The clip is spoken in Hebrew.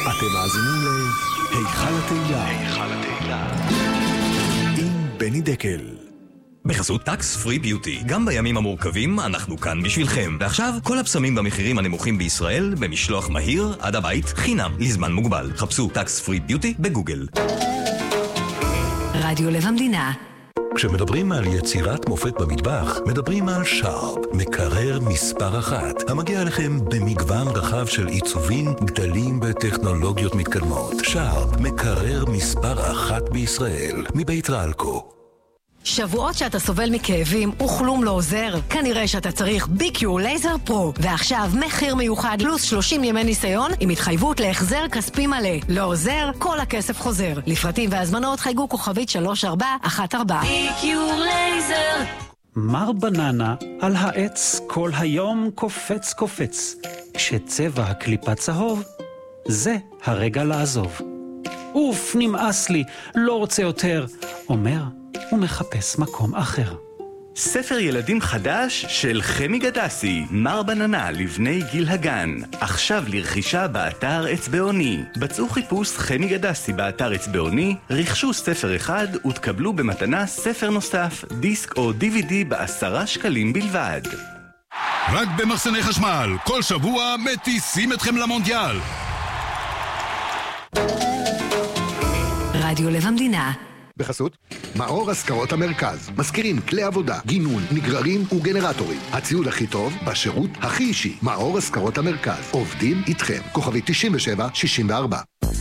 אתם מאזינים להיכל התהילה. היכל התהילה. עם בני דקל. בחסות טקס פרי ביוטי. גם בימים המורכבים אנחנו כאן בשבילכם. ועכשיו כל הפסמים במחירים הנמוכים בישראל במשלוח מהיר עד הבית חינם לזמן מוגבל. חפשו טקס פרי ביוטי בגוגל. רדיו לב המדינה. כשמדברים על יצירת מופת במטבח, מדברים על שרפ, מקרר מספר 1, המגיע אליכם במגוון רחב של עיצובים, גדלים וטכנולוגיות מתקדמות. שרפ, מקרר מספר 1 בישראל, מבית רלקו. שבועות שאתה סובל מכאבים וכלום לא עוזר? כנראה שאתה צריך ביקיור לייזר פרו. ועכשיו מחיר מיוחד פלוס 30 ימי ניסיון עם התחייבות להחזר כספי מלא. לא עוזר? כל הכסף חוזר. לפרטים והזמנות חייגו כוכבית 3414. ביקיור לייזר. מר בננה על העץ כל היום קופץ קופץ. כשצבע הקליפה צהוב, זה הרגע לעזוב. אוף, נמאס לי, לא רוצה יותר, אומר ומחפש מקום אחר. ספר ילדים חדש של חמי גדסי, מר בננה לבני גיל הגן. עכשיו לרכישה באתר אצבעוני. בצעו חיפוש חמי גדסי באתר אצבעוני, רכשו ספר אחד ותקבלו במתנה ספר נוסף, דיסק או DVD ב10 שקלים בלבד. רק במחסני חשמל, כל שבוע מטיסים אתכם למונדיאל. רדיו לב המדינה. בחסות מאור השכרות המרכז. מזכירים כלי עבודה, גינון, נגררים וגנרטורים. הציוד הכי טוב בשירות הכי אישי. מאור השכרות המרכז. עובדים איתכם. כוכבי 97-64.